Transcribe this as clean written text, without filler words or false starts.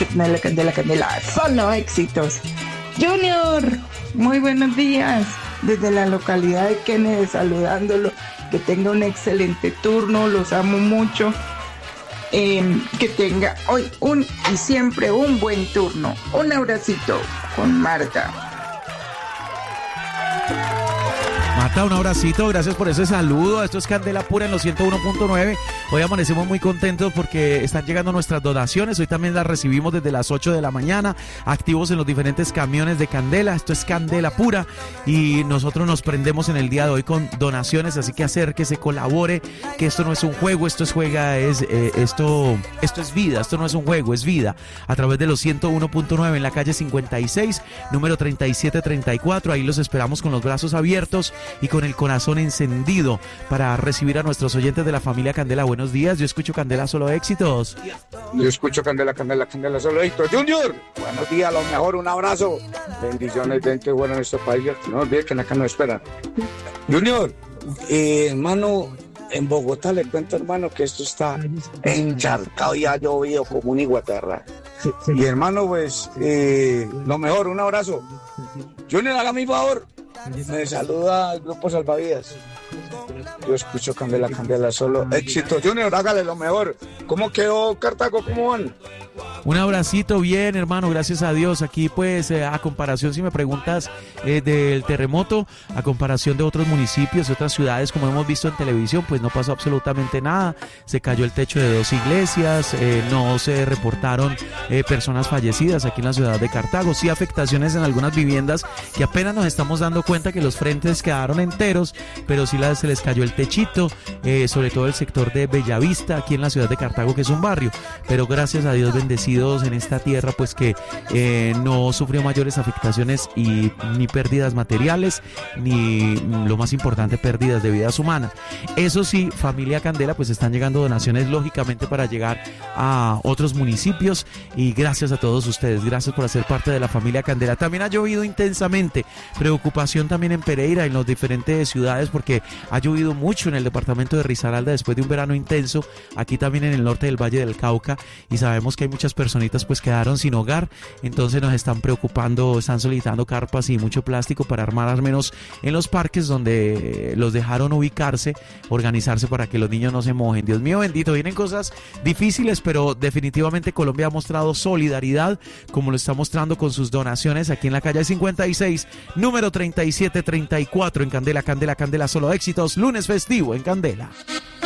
escucho Candela, solo éxitos. Junior, muy buenos días, desde la localidad de Kennedy, saludándolo, que tenga un excelente turno, los amo mucho, que tenga hoy y siempre un buen turno. Un abracito con Marta. Marta, un abracito, gracias por ese saludo. Esto es Candela Pura en los 101.9. Hoy amanecemos muy contentos porque están llegando nuestras donaciones. Hoy también las recibimos desde las 8 de la mañana, activos en los diferentes camiones de Candela. Esto es Candela Pura y nosotros nos prendemos en el día de hoy con donaciones, así que acérquese, colabore, que esto no es un juego, esto es vida, esto no es un juego, es vida. A través de los 101.9 en la calle 56, número 3734, ahí los esperamos con los brazos abiertos y con el corazón encendido para recibir a nuestros oyentes de la familia Candela. Buenos días, yo escucho Candela, solo éxitos. Yo escucho Candela, solo éxitos. Junior, buenos días, lo mejor, un abrazo. Bendiciones, gente buena en este país. No olviden que acá nos esperan. Junior, hermano, en Bogotá le cuento, hermano, que esto está encharcado y ha llovido como un iguatarra. Y hermano, pues, lo mejor, un abrazo. Junior, hágame mi favor. Me saluda al grupo Salvavidas. Yo escucho Candela, solo éxito. Junior, hágale lo mejor. ¿Cómo quedó Cartago? ¿Cómo van? Un abracito, bien, hermano, gracias a Dios. Aquí pues a comparación, si me preguntas del terremoto, a comparación de otros municipios y otras ciudades, como hemos visto en televisión, pues no pasó absolutamente nada. Se cayó el techo de 2 iglesias, no se reportaron personas fallecidas aquí en la ciudad de Cartago. Sí, afectaciones en algunas viviendas que apenas nos estamos dando cuenta que los frentes quedaron enteros, pero sí se les cayó el techito, sobre todo el sector de Bellavista, aquí en la ciudad de Cartago, que es un barrio. Pero gracias a Dios, bendecidos en esta tierra, pues que no sufrió mayores afectaciones y ni pérdidas materiales, ni lo más importante, pérdidas de vidas humanas. Eso sí, familia Candela, pues están llegando donaciones lógicamente para llegar a otros municipios y gracias a todos ustedes, gracias por hacer parte de la familia Candela. También ha llovido intensamente, preocupación también en Pereira, en las diferentes ciudades, porque ha llovido mucho en el departamento de Risaralda después de un verano intenso, aquí también en el norte del Valle del Cauca, y sabemos que hay muchas personitas pues quedaron sin hogar, entonces nos están preocupando, están solicitando carpas y mucho plástico para armar al menos en los parques donde los dejaron ubicarse, organizarse para que los niños no se mojen. Dios mío bendito, vienen cosas difíciles, pero definitivamente Colombia ha mostrado solidaridad, como lo está mostrando con sus donaciones aquí en la calle 56, número 3734 en Candela, solo éxitos, lunes festivo en Candela.